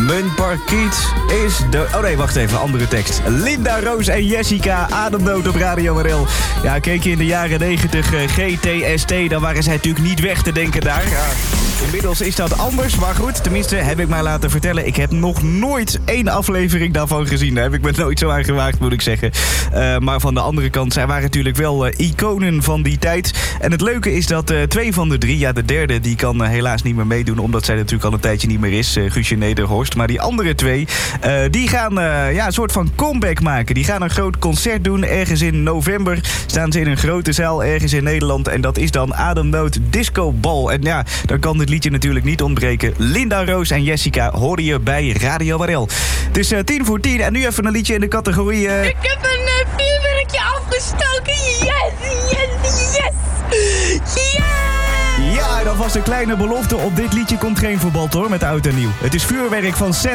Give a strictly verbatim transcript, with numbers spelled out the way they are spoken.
Mijn parkiet is de... Oh nee, wacht even, andere tekst. Linda, Roos en Jessica, Ademnood op Radio R L. Ja, keek je in de jaren negentig uh, G T S T, dan waren zij natuurlijk niet weg te denken daar. Ja, inmiddels is dat anders, maar goed, tenminste heb ik mij laten vertellen. Ik heb nog nooit één aflevering daarvan gezien. Daar heb ik me nooit zo aan gewaagd, moet ik zeggen. Uh, maar van de andere kant, zij waren natuurlijk wel uh, iconen van die tijd. En het leuke is dat uh, twee van de drie, ja de derde, die kan uh, helaas niet meer meedoen, omdat zij natuurlijk al een tijdje niet meer is, uh, Guusje Nederhorst. Maar die andere twee, uh, die gaan uh, ja, een soort van comeback maken. Die gaan een groot concert doen, ergens in november. Staan ze in een grote zaal, ergens in Nederland. En dat is dan Ademnood Disco Ball. En ja, dan kan dit liedje natuurlijk niet ontbreken. Linda, Roos en Jessica horen je bij Radio R L. Het is uh, tien voor tien en nu even een liedje in de categorie... Uh... Ik heb een uh, vuurwerkje afgestoken. Yes, yes, yes. Yes! Ja, dat was een kleine belofte. Op dit liedje komt geen voetbal hoor, met oud en nieuw. Het is vuurwerk van Sen.